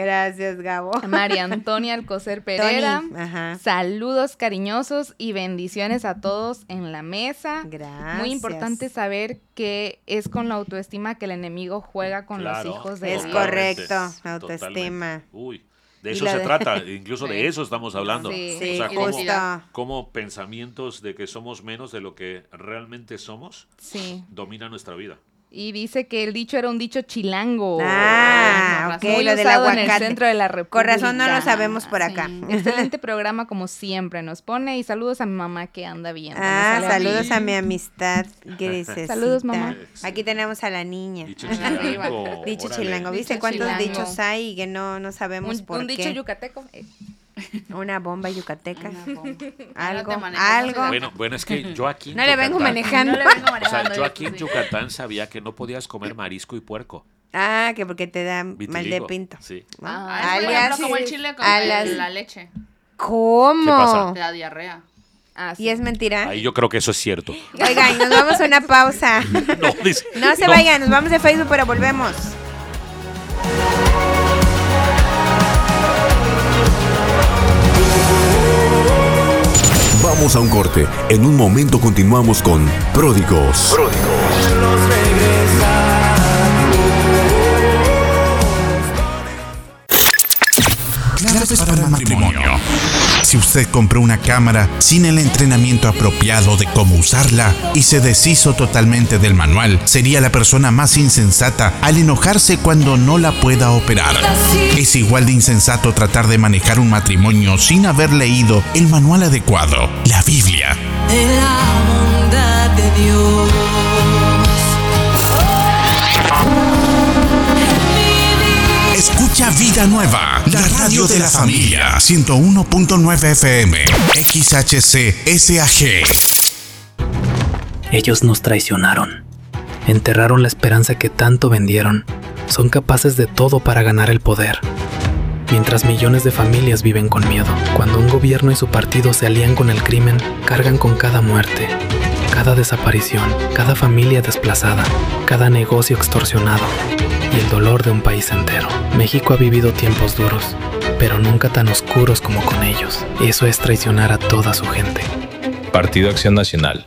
Gracias, Gabo. María Antonia Alcocer Pereira. Saludos cariñosos y bendiciones a todos en la mesa. Gracias. Muy importante saber que es con la autoestima que el enemigo juega con los hijos de Dios. Es correcto, autoestima. Uy, de eso se trata, incluso de eso estamos hablando. Sí, o sea, justo. cómo pensamientos de que somos menos de lo que realmente somos dominan nuestra vida. Y dice que el dicho era un dicho chilango. Ok, muy lo del usado aguacate. en el centro de la República. Con razón no lo sabemos por acá. Excelente programa como siempre nos pone. Y saludos a mi mamá que anda bien. Saludos a mi amistad. Saludos, mamá. Aquí tenemos a la niña. Dicho chilango. Dicho chilango. ¿Viste cuántos dichos hay y que no sabemos por qué? Un dicho yucateco. Una bomba yucateca. Algo. Bueno, es que yo aquí no le vengo manejando. O sea, yo aquí en Yucatán sabía que no podías comer marisco y puerco. Que porque te da mal de pinto. Sí. Alias, como el chile con la leche. ¿Cómo? ¿Qué pasa? Te da diarrea. ¿Y es mentira? Ahí yo creo que eso es cierto. Oigan, nos vamos a una pausa. No se vayan, nos vamos de Facebook, pero volvemos. Vamos a un corte. En un momento continuamos con Pródigos. Claves para el matrimonio. Si usted compró una cámara sin el entrenamiento apropiado de cómo usarla y se deshizo totalmente del manual, sería la persona más insensata al enojarse cuando no la pueda operar. Es igual de insensato tratar de manejar un matrimonio sin haber leído el manual adecuado, la Biblia. De la bondad de Dios. Escucha Vida Nueva, la radio de la familia, 101.9 FM, XHC SAG. Ellos nos traicionaron, enterraron la esperanza que tanto vendieron, son capaces de todo para ganar el poder. Mientras millones de familias viven con miedo, cuando un gobierno y su partido se alían con el crimen, cargan con cada muerte, cada desaparición, cada familia desplazada, cada negocio extorsionado y el dolor de un país entero. México ha vivido tiempos duros, pero nunca tan oscuros como con ellos. Eso es traicionar a toda su gente. Partido Acción Nacional.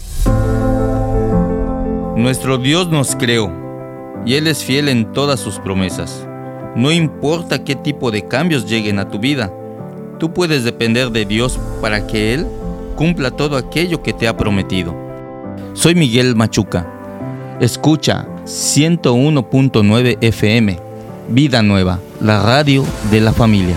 Nuestro Dios nos creó y Él es fiel en todas sus promesas. No importa qué tipo de cambios lleguen a tu vida, tú puedes depender de Dios para que Él cumpla todo aquello que te ha prometido. Soy Miguel Machuca. Escucha 101.9 FM, Vida Nueva, la radio de la familia.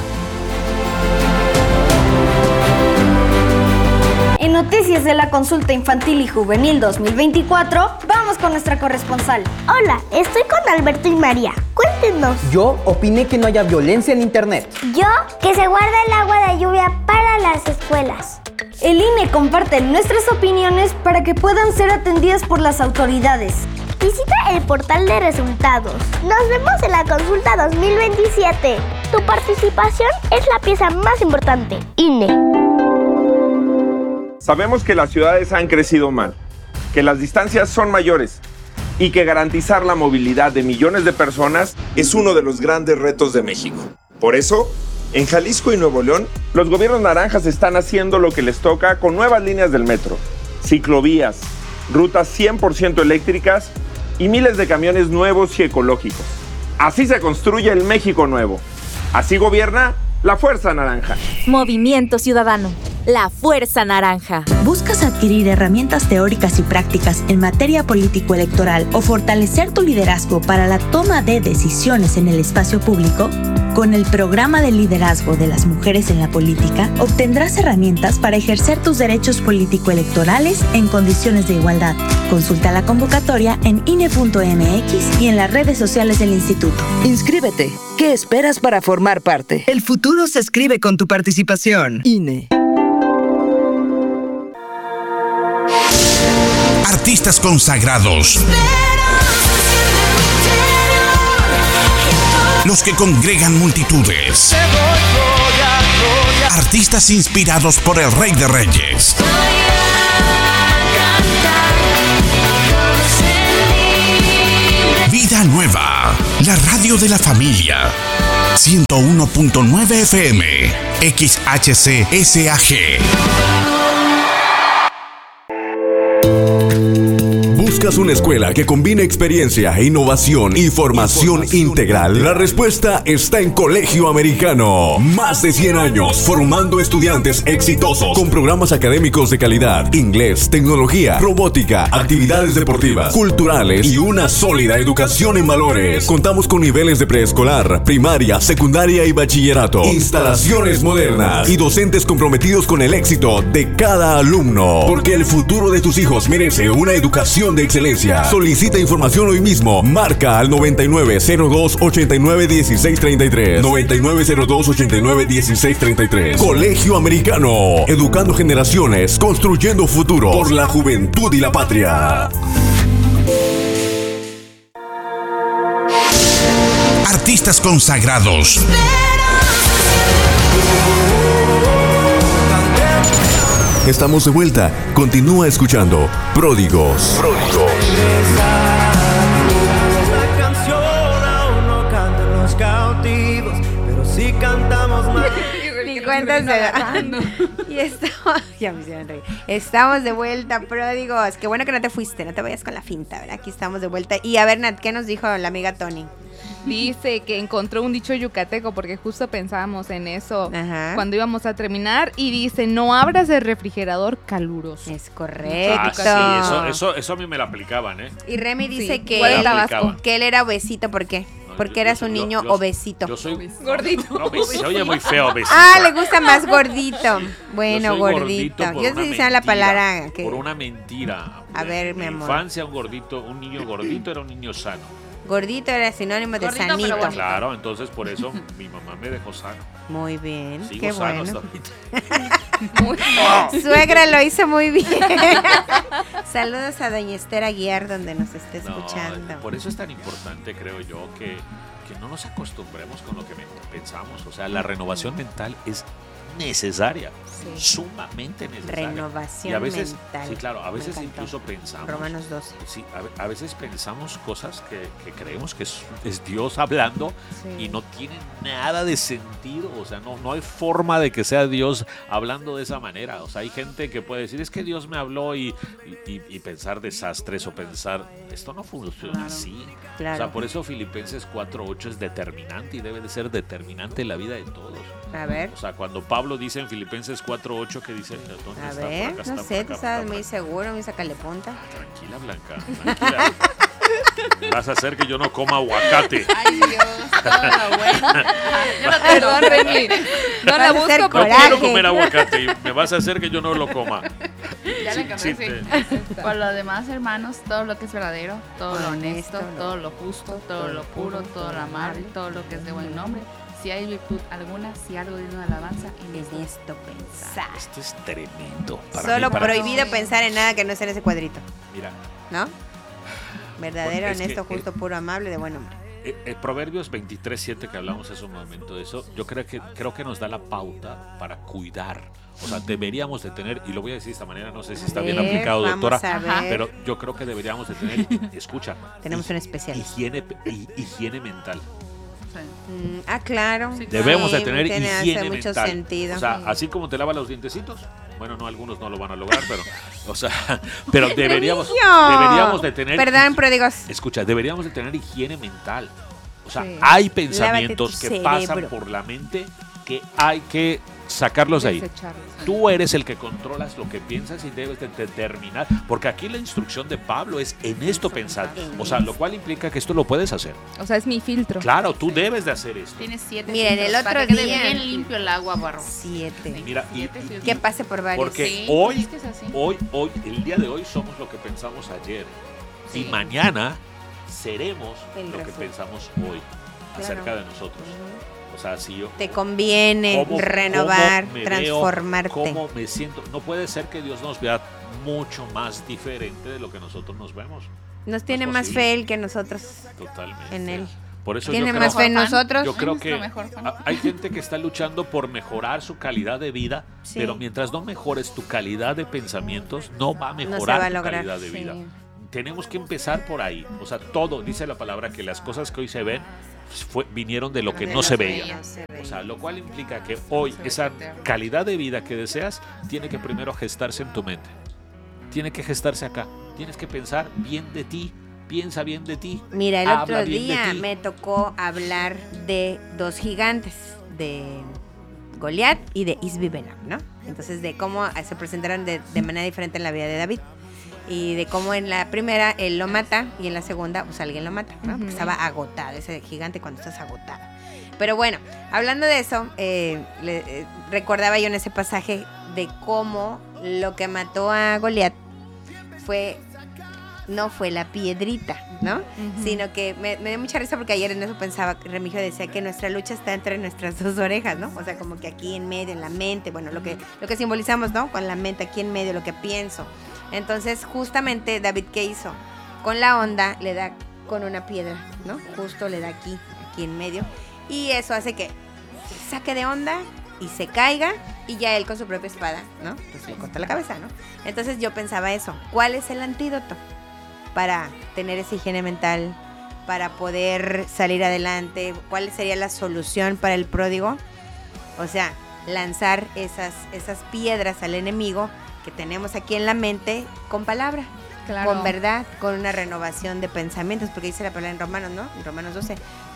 En Noticias de la Consulta Infantil y Juvenil 2024, vamos con nuestra corresponsal. Hola, estoy con Alberto y María. Cuéntenos. Yo opiné que no haya violencia en internet. Yo, que se guarda el agua de lluvia para las escuelas. El INE comparte nuestras opiniones para que puedan ser atendidas por las autoridades. Visita el portal de resultados. Nos vemos en la consulta 2027. Tu participación es la pieza más importante. INE. Sabemos que las ciudades han crecido mal, que las distancias son mayores y que garantizar la movilidad de millones de personas es uno de los grandes retos de México. Por eso, en Jalisco y Nuevo León, los gobiernos naranjas están haciendo lo que les toca con nuevas líneas del metro, ciclovías, rutas 100% eléctricas y miles de camiones nuevos y ecológicos. Así se construye el México nuevo. Así gobierna la Fuerza Naranja. Movimiento Ciudadano. La Fuerza Naranja. ¿Buscas adquirir herramientas teóricas y prácticas en materia político-electoral o fortalecer tu liderazgo para la toma de decisiones en el espacio público? Con el programa de liderazgo de las mujeres en la política, obtendrás herramientas para ejercer tus derechos político-electorales en condiciones de igualdad. Consulta la convocatoria en INE.mx y en las redes sociales del instituto. Inscríbete. ¿Qué esperas para formar parte? El futuro se escribe con tu participación. INE. Artistas consagrados. Los que congregan multitudes. Artistas inspirados por el Rey de Reyes. Vida Nueva, la radio de la familia. 101.9 FM, XHC-SAG. ¿Buscas una escuela que combine experiencia, innovación y formación integral? La respuesta está en Colegio Americano. Más de 100 años formando estudiantes exitosos con programas académicos de calidad, inglés, tecnología, robótica, actividades deportivas, culturales y una sólida educación en valores. Contamos con niveles de preescolar, primaria, secundaria y bachillerato, instalaciones modernas y docentes comprometidos con el éxito de cada alumno. Porque el futuro de tus hijos merece una educación de excelencia. Solicita información hoy mismo. Marca al 9902-891633. 9902-891633. Colegio Americano. Educando generaciones, construyendo futuro por la juventud y la patria. Artistas consagrados. Estamos de vuelta. Continúa escuchando Pródigos. Esta canción aún no cantan los cautivos, pero sí cantamos más. Ni cuentas de y estamos, ya me hicieron reír. Estamos de vuelta, pródigos. Qué bueno que no te fuiste, no te vayas con la finta, ¿verdad? Aquí estamos de vuelta. Y a ver, Nat, ¿qué nos dijo la amiga Tony? Dice que encontró un dicho yucateco porque justo pensábamos en eso cuando íbamos a terminar y dice, no abras el refrigerador caluroso. Es correcto. Eso a mí me lo aplicaban, ¿eh? Y Remy dice que él era obesito, ¿por qué? Porque eras un niño obesito. Yo soy gordito. No, se oye muy feo obesito. Le gusta más gordito. Bueno, gordito. Yo estoy diciendo la palabra que... Por una mentira. A ver, mi amor. En infancia un niño gordito era un niño sano. Gordito era sinónimo de sanito. Claro, entonces por eso mi mamá me dejó sano. Muy bien, Sigo qué sano bueno. Muy bien. Suegra lo hizo muy bien. Saludos a doña Esther Aguiar, donde nos esté escuchando. Por eso es tan importante, creo yo, que no nos acostumbremos con lo que pensamos. O sea, la renovación mental es necesaria, sumamente necesaria. Renovación y a veces, mental. Sí, claro, a veces incluso pensamos. Romanos 12. Sí, a veces pensamos cosas que creemos que es Dios hablando y no tienen nada de sentido. O sea, no hay forma de que sea Dios hablando de esa manera. O sea, hay gente que puede decir, es que Dios me habló y pensar desastres o pensar, esto no funciona así. Claro. O sea, por eso Filipenses 4:8 es determinante y debe de ser determinante en la vida de todos. A ver. O sea, cuando Pablo dice en Filipenses 4:8 que dice... A ver, no sé, tú estás muy seguro, me sácale punta. Tranquila, Blanca, tranquila. Vas a hacer que yo no coma aguacate. Ay, Dios, todo bueno. Perdón, Remy. No la busco porque... No quiero comer aguacate y me vas a hacer que yo no lo coma. Ya le cambié, Por lo demás, hermanos, todo lo que es verdadero, todo lo honesto, todo lo justo, todo lo puro, todo lo amable, todo lo que es de buen nombre. Si hay virtud alguna, si algo digno de alabanza, en esto pensar. Esto es tremendo. Solo prohibido pensar en nada que no esté en ese cuadrito. Mira. ¿No? Verdadero, honesto, justo, puro, amable, de buen hombre. Proverbios 23:7, que hablamos hace un momento de eso, yo creo que nos da la pauta para cuidar. O sea, deberíamos de tener, y lo voy a decir de esta manera, no sé si está bien aplicado, doctora, pero yo creo que deberíamos de tener, escucha. Tenemos un especial. Higiene mental. Claro. Debemos de tener higiene hace mucho mental. Sentido. O sea, así como te lavas los dientecitos. Bueno, no, algunos no lo van a lograr, pero deberíamos de tener. Perdón, pródigos. Escucha, deberíamos de tener higiene mental. O sea, hay pensamientos que pasan por la mente que hay que sacarlos de ahí. Tú eres el que controlas lo que piensas y debes de determinar, porque aquí la instrucción de Pablo es en esto pensar, o sea, lo cual implica que esto lo puedes hacer. O sea, es mi filtro. Claro, tú debes de hacer esto. Tienes 7. Miren, el otro para que día quede bien limpio el agua, barro. 7. Mira, que pase por varios. Porque hoy, el día de hoy somos lo que pensamos ayer y mañana seremos lo que pensamos hoy acerca de nosotros. O sea, si yo, te conviene renovar, transformarte. ¿Cómo me siento? No puede ser que Dios nos vea mucho más diferente de lo que nosotros nos vemos. Nos tiene más fe Él que nosotros. Totalmente. En Él. Por eso tiene más fe en nosotros. Yo creo que hay gente que está luchando por mejorar su calidad de vida, pero mientras no mejores tu calidad de pensamientos, no va a mejorar tu calidad de vida. Tenemos que empezar por ahí. O sea, todo, dice la palabra, que las cosas que hoy se ven vinieron de lo que no se veía. O sea, lo cual implica que hoy esa calidad de vida que deseas tiene que primero gestarse en tu mente. Tiene que gestarse acá. Tienes que pensar bien de ti. Piensa bien de ti. Mira, el otro día me tocó hablar de dos gigantes, de Goliat y de Isbi-Benob, ¿no? Entonces, de cómo se presentaron de manera diferente en la vida de David. Y de cómo en la primera él lo mata y en la segunda pues alguien lo mata, ¿no? Porque estaba agotado, ese gigante cuando estás agotado. Pero bueno, hablando de eso, recordaba yo en ese pasaje de cómo lo que mató a Goliat no fue la piedrita, ¿no? Sino que me dio mucha risa porque ayer en eso pensaba, Remigio decía que nuestra lucha está entre nuestras dos orejas, ¿no? O sea, como que aquí en medio, en la mente, bueno, lo que simbolizamos, ¿no? Con la mente aquí en medio, lo que pienso. Entonces, justamente, David, ¿qué hizo? Con la onda le da con una piedra, ¿no? Justo le da aquí en medio. Y eso hace que se saque de onda y se caiga y ya él con su propia espada, ¿no? Pues le corta la cabeza, ¿no? Entonces yo pensaba eso. ¿Cuál es el antídoto para tener esa higiene mental, para poder salir adelante? ¿Cuál sería la solución para el pródigo? O sea, lanzar esas piedras al enemigo que tenemos aquí en la mente con palabra, con verdad, con una renovación de pensamientos, porque dice la palabra en Romanos, ¿no? En Romanos 12,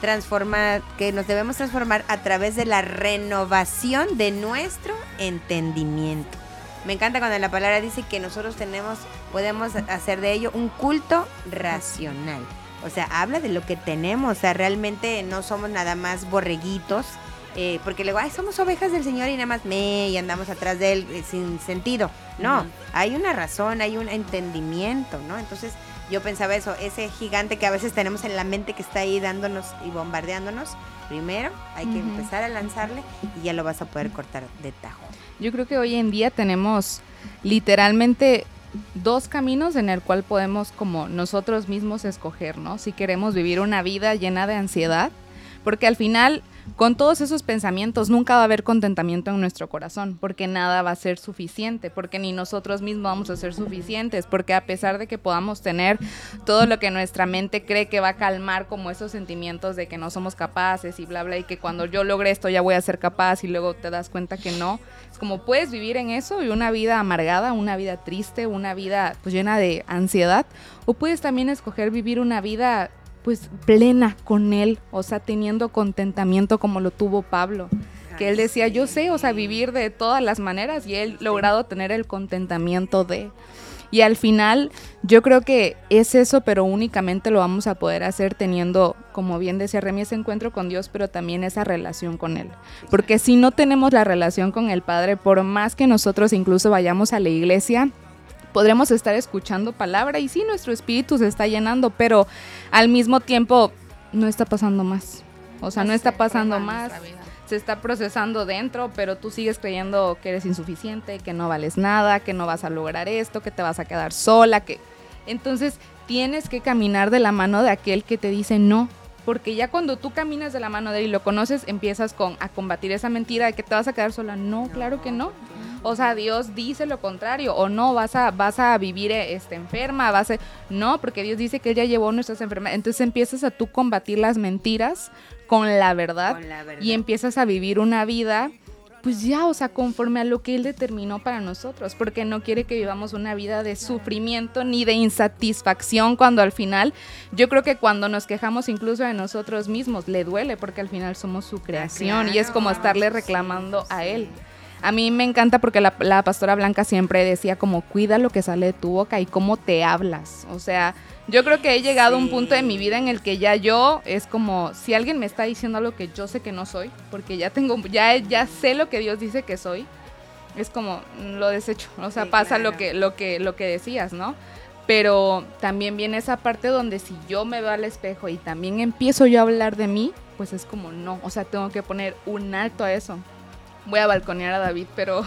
que nos debemos transformar a través de la renovación de nuestro entendimiento. Me encanta cuando la palabra dice que nosotros podemos hacer de ello un culto racional. O sea, habla de lo que tenemos, o sea, realmente no somos nada más borreguitos, porque luego, somos ovejas del Señor y nada más y andamos atrás de Él sin sentido. No, hay una razón, hay un entendimiento, ¿no? Entonces yo pensaba eso, ese gigante que a veces tenemos en la mente que está ahí dándonos y bombardeándonos, primero hay que empezar a lanzarle y ya lo vas a poder cortar de tajo. Yo creo que hoy en día tenemos literalmente dos caminos en el cual podemos como nosotros mismos escoger, ¿no? Si queremos vivir una vida llena de ansiedad, porque al final con todos esos pensamientos nunca va a haber contentamiento en nuestro corazón, porque nada va a ser suficiente, porque ni nosotros mismos vamos a ser suficientes, porque a pesar de que podamos tener todo lo que nuestra mente cree que va a calmar como esos sentimientos de que no somos capaces y bla bla, y que cuando yo logre esto ya voy a ser capaz y luego te das cuenta que no, es como puedes vivir en eso y una vida amargada, una vida triste, una vida pues llena de ansiedad, o puedes también escoger vivir una vida pues plena con Él, o sea, teniendo contentamiento como lo tuvo Pablo, que él decía, yo sé, o sea, vivir de todas las maneras, y él logrado tener el contentamiento y al final yo creo que es eso, pero únicamente lo vamos a poder hacer teniendo, como bien decía Remy, ese encuentro con Dios, pero también esa relación con Él, porque si no tenemos la relación con el Padre, por más que nosotros incluso vayamos a la iglesia, podremos estar escuchando palabra y sí, nuestro espíritu se está llenando, pero al mismo tiempo no está pasando más. O sea, no está pasando más, se está procesando dentro, pero tú sigues creyendo que eres insuficiente, que no vales nada, que no vas a lograr esto, que te vas a quedar sola, Entonces tienes que caminar de la mano de aquel que te dice no, porque ya cuando tú caminas de la mano de él y lo conoces, empiezas a combatir esa mentira de que te vas a quedar sola. No, claro que no. O sea, Dios dice lo contrario, o no, vas a vivir enferma, no, porque Dios dice que Él ya llevó nuestras enfermedades. Entonces empiezas a tú combatir las mentiras con la verdad y empiezas a vivir una vida, pues ya, o sea, conforme a lo que Él determinó para nosotros, porque no quiere que vivamos una vida de sufrimiento ni de insatisfacción, cuando al final, yo creo que cuando nos quejamos incluso de nosotros mismos, le duele, porque al final somos su creación, y es como estarle reclamando a Él. A mí me encanta porque la pastora Blanca siempre decía como cuida lo que sale de tu boca y cómo te hablas. O sea, yo creo que he llegado a un punto de mi vida en el que ya yo es como si alguien me está diciendo algo que yo sé que no soy, porque ya sé lo que Dios dice que soy, es como lo desecho. O sea, sí, pasa claro. lo que decías, ¿no? Pero también viene esa parte donde si yo me veo al espejo y también empiezo yo a hablar de mí, pues es como no, o sea, tengo que poner un alto a eso. Voy a balconear a David, pero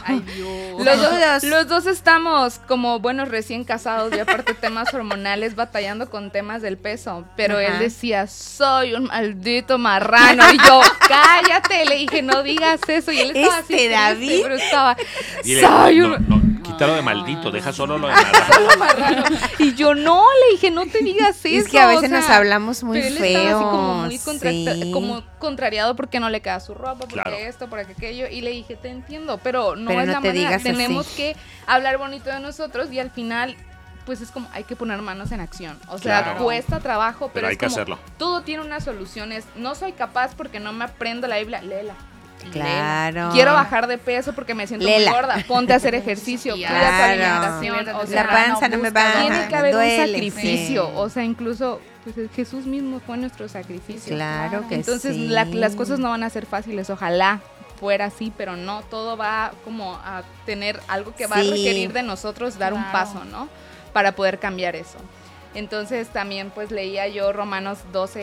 los dos estamos como buenos recién casados y aparte temas hormonales, batallando con temas del peso, pero él decía, soy un maldito marrano, y yo, cállate, le dije, no digas eso, y él estaba así, David, pero estaba, quítalo de maldito, deja solo lo de marrano. Y yo no, le dije, no te digas eso. Es que a veces nos hablamos muy pero él feo. estaba así como muy como contrariado porque no le queda su ropa, porque Claro. esto, porque aquello. Y le dije, te entiendo, pero no Pero es no la te manera. digas Tenemos así. que hablar bonito de nosotros y al final, pues es como, hay que poner manos en acción. O sea, Claro. cuesta trabajo, pero hay es que como, hacerlo. todo tiene unas soluciones. No soy capaz porque no me aprendo la Biblia, léela. Claro. Quiero bajar de peso porque me siento Léela. muy gorda. Ponte a hacer ejercicio, cuida tu Claro. alimentación. O sea, La panza no me va. tiene que haber duele, un sacrificio. sí. O sea, incluso pues Jesús mismo fue nuestro sacrificio. Claro que Entonces, sí. las cosas no van a ser fáciles. Ojalá fuera así, pero no. Todo va como a tener algo que va a Sí. requerir de nosotros dar un Claro. paso, ¿no? Para poder cambiar eso. Entonces, también pues leía yo Romanos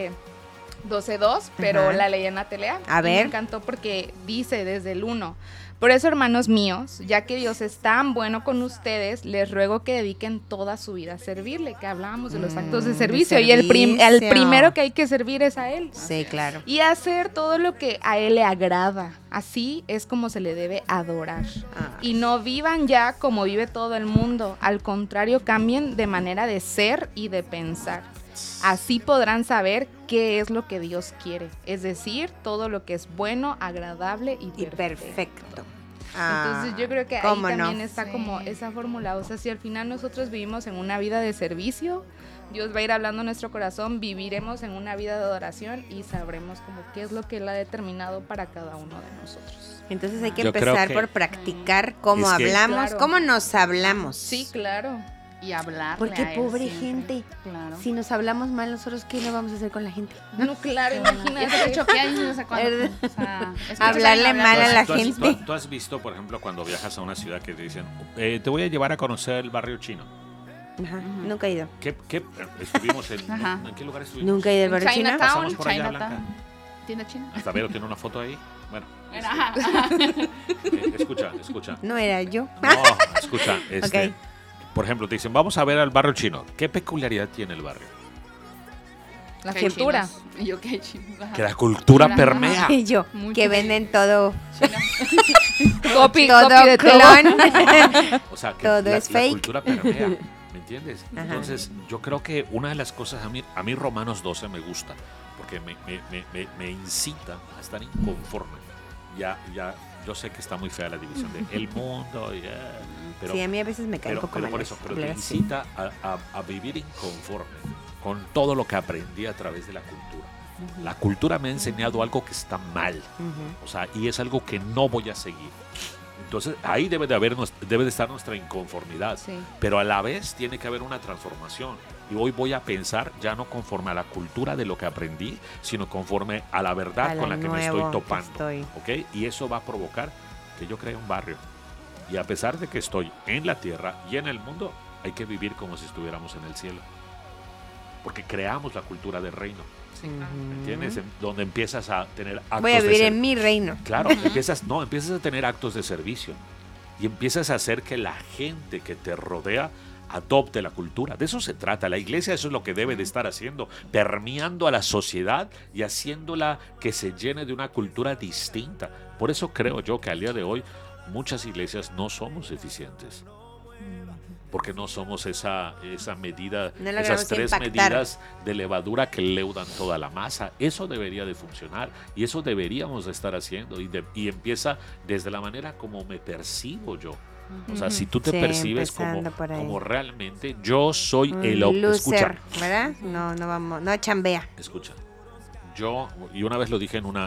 12:2, pero Ajá. la leí en la telea. A y ver. me encantó porque dice desde el 1: por eso, hermanos míos, ya que Dios es tan bueno con ustedes, les ruego que dediquen toda su vida a servirle, que hablábamos de los actos de servicio, y el primero que hay que servir es a Él. Sí, claro. Y hacer todo lo que a Él le agrada. Así es como se le debe adorar. Y no vivan ya como vive todo el mundo. Al contrario, cambien de manera de ser y de pensar. Así podrán saber qué es lo que Dios quiere. Es decir, todo lo que es bueno, agradable y perfecto. Entonces yo creo que ahí ¿cómo no? también está como esa fórmula. O sea, si al final nosotros vivimos en una vida de servicio, Dios va a ir hablando a nuestro corazón, viviremos en una vida de adoración y sabremos como qué es lo que Él ha determinado para cada uno de nosotros. Entonces hay que Yo creo empezar que- por practicar cómo Es que- hablamos, Claro. cómo nos hablamos. Sí, claro. Y hablar. Porque pobre gente, Claro. si nos hablamos mal nosotros, ¿qué no vamos a hacer con la gente? No, claro, Eso imagínate. de hecho, ¿qué hay? No sé cuándo. O sea, es que Hablarle saben mal a la ¿Tú has- gente. tú has visto, por ejemplo, cuando viajas a una ciudad que te dicen, te voy a llevar a conocer el barrio chino? Ajá, nunca he ido. ¿Qué estuvimos en, Ajá. ¿en qué lugar estuvimos? Nunca he ido al barrio chino. Pasamos por allá, Chinatown. Blanca. ¿Tienda china? Hasta Vero tiene una foto ahí. Bueno, Ajá. escucha. No era yo. No, escucha. Ok. Por ejemplo, te dicen, vamos a ver al barrio chino. ¿Qué peculiaridad tiene el barrio? La ¿Qué cultura. chinos? Y yo, ¿qué chinos? Ajá. Que la cultura Ajá. permea. Y yo, Mucho. que venden todo, Copy todo de todo. clon. O sea, que Todo la, es la fake. cultura permea. ¿Me entiendes? Ajá. Entonces, yo creo que una de las cosas, a mí Romanos 12 me gusta, porque me incita a estar inconforme. Ya, yo sé que está muy fea la división de el mundo, pero, Sí, a mí a veces me cae un poco pero mal por eso, eso, pero te hablar así. incita a vivir inconforme con todo lo que aprendí a través de la cultura. La cultura me ha enseñado algo que está mal, Ujú. o sea, y es algo que no voy a seguir. Entonces ahí debe de estar nuestra inconformidad, Sí. pero a la vez tiene que haber una transformación. Y hoy voy a pensar ya no conforme a la cultura de lo que aprendí, sino conforme a la verdad A con lo la que me nuevo estoy que topando. estoy. ¿Ok? Y eso va a provocar que yo cree un barrio. Y a pesar de que estoy en la tierra y en el mundo, hay que vivir como si estuviéramos en el cielo. Porque creamos la cultura del reino. ¿Me entiendes? Donde empiezas a tener actos Voy a de vivir ser- en mi reino. Claro, empiezas a tener actos de servicio y empiezas a hacer que la gente que te rodea adopte la cultura. De eso se trata. La iglesia eso es lo que debe de estar haciendo, permeando a la sociedad y haciéndola que se llene de una cultura distinta. Por eso creo yo que al día de hoy muchas iglesias no somos eficientes. Porque no somos esa medida, No logramos esas tres impactar. medidas de levadura que leudan toda la masa. Eso debería de funcionar y eso deberíamos de estar haciendo y empieza desde la manera como me percibo yo. O sea, si tú te Sí, percibes empezando por ahí. como realmente yo soy Un el loser, escucha, ¿verdad? No vamos, no chambea. escucha. Yo y una vez lo dije en una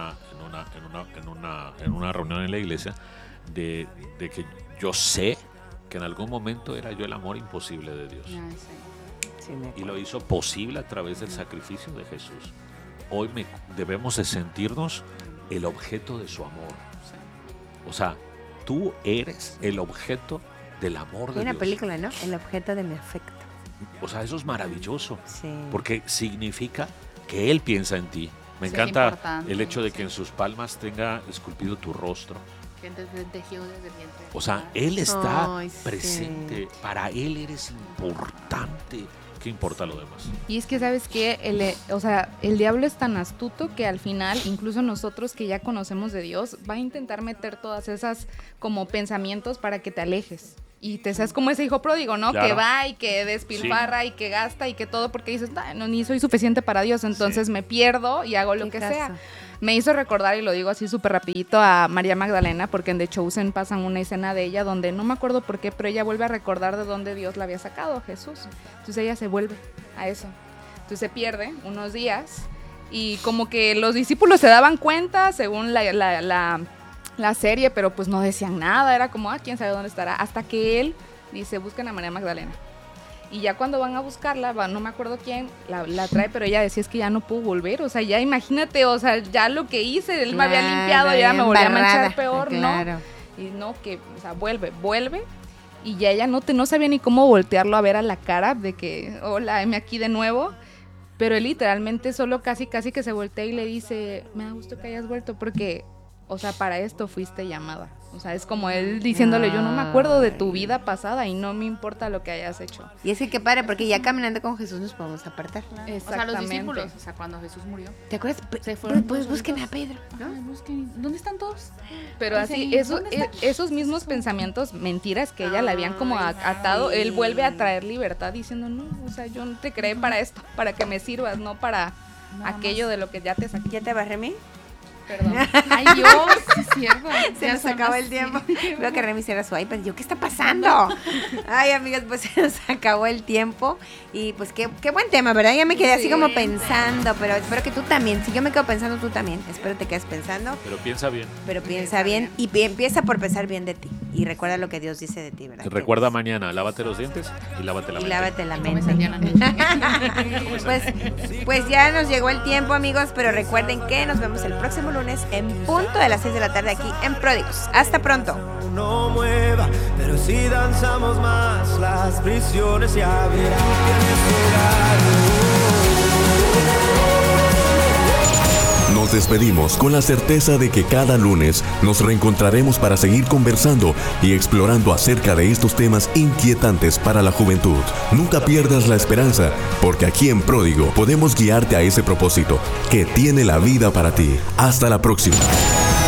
reunión en la iglesia de que yo sé que en algún momento era yo el amor imposible de Dios. Sí, me Y acuerdo. lo hizo posible a través del sacrificio de Jesús. Hoy debemos de sentirnos el objeto de su amor. O sea, tú eres el objeto del amor Hay de una Dios. película, ¿no? El objeto de mi afecto. O sea, eso es maravilloso. Sí. Porque significa que Él piensa en ti. Me Sí, encanta importante, el hecho de que en sus palmas tenga esculpido tu rostro. Que desde tejido desde el vientre. O sea, Él está Ay, sí. presente. Para Él eres importante. ¿Qué importa lo demás? Y es que, ¿sabes qué? El diablo es tan astuto que al final, incluso nosotros que ya conocemos de Dios, va a intentar meter todas esas como pensamientos para que te alejes. y te seas como ese hijo pródigo, ¿no? Claro. Que va y que despilfarra y que gasta y que todo porque dices, no, ni soy suficiente para Dios, entonces me pierdo y hago lo que sea. Me hizo recordar, y lo digo así súper rapidito, a María Magdalena, porque en The Chosen pasan una escena de ella donde no me acuerdo por qué, pero ella vuelve a recordar de dónde Dios la había sacado, Jesús. Entonces ella se vuelve a eso. Entonces se pierde unos días y como que los discípulos se daban cuenta según la serie, pero pues no decían nada, era como, quién sabe dónde estará, hasta que él dice, busquen a María Magdalena. Y ya cuando van a buscarla, no me acuerdo quién la trae, pero ella decía, es que ya no puedo volver, o sea, ya imagínate, o sea, ya lo que hice, él me había limpiado, ya me volví a manchar peor, ¿no? Y no, que, o sea, vuelve, y ya ella no sabía ni cómo voltearlo a ver a la cara, de que, hola, heme aquí de nuevo, pero él literalmente solo casi que se voltea y le dice, me da gusto que hayas vuelto, porque, o sea, para esto fuiste llamada. O sea, es como él diciéndole, yo no me acuerdo de tu vida pasada y no me importa lo que hayas hecho. Y es que qué padre, porque ya caminando con Jesús nos podemos apartar. Exactamente. O sea, los discípulos, o sea, cuando Jesús murió. ¿Te acuerdas? Se fueron, pues busquen a Pedro, ¿no? ¿Dónde están todos? Pero así, esos mismos pensamientos, mentiras que ella le habían como atado, él vuelve a traer libertad diciendo, no, o sea, yo no te creé para esto, para que me sirvas, no para aquello de lo que ya te saqué. ¿Ya te barré mí? Perdón. Ay, Dios, es cierto. Se nos acabó el tiempo. Veo que Remy cierra su iPad. Yo, ¿qué está pasando? Ay, amigas, pues se nos acabó el tiempo. Y pues qué buen tema, ¿verdad? Ya me quedé así como pensando, pero espero que tú también. Si yo me quedo pensando, tú también. Espero te quedes pensando. Pero piensa bien. Y empieza por pensar bien de ti. Y recuerda lo que Dios dice de ti, ¿verdad? Recuerda mañana, lávate los dientes y lávate la mente. Y lávate la mente. Pues ya nos llegó el tiempo, amigos, pero recuerden que nos vemos el próximo lunes en punto de las 6 de la tarde aquí en Pródigos. Hasta pronto. No mueva, pero si danzamos más, las prisiones se abrirán. Nos despedimos con la certeza de que cada lunes nos reencontraremos para seguir conversando y explorando acerca de estos temas inquietantes para la juventud. Nunca pierdas la esperanza, porque aquí en Pródigo podemos guiarte a ese propósito que tiene la vida para ti. Hasta la próxima.